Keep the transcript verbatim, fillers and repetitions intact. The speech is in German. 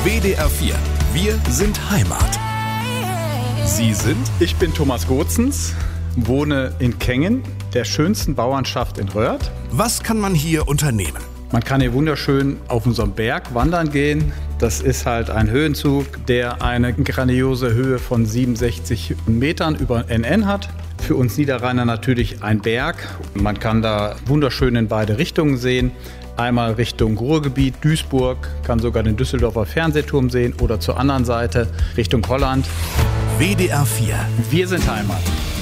W D R vier. Wir sind Heimat. Sie sind? Ich bin Thomas Gozens, wohne in Kengen, der schönsten Bauernschaft in Röhrt. Was kann man hier unternehmen? Man kann hier wunderschön auf unserem Berg wandern gehen. Das ist halt ein Höhenzug, der eine grandiose Höhe von siebenundsechzig Metern über N N hat. Für uns Niederrheiner natürlich ein Berg. Man kann da wunderschön in beide Richtungen sehen. Einmal Richtung Ruhrgebiet, Duisburg, kann sogar den Düsseldorfer Fernsehturm sehen oder zur anderen Seite Richtung Holland. W D R vier. Wir sind Heimat.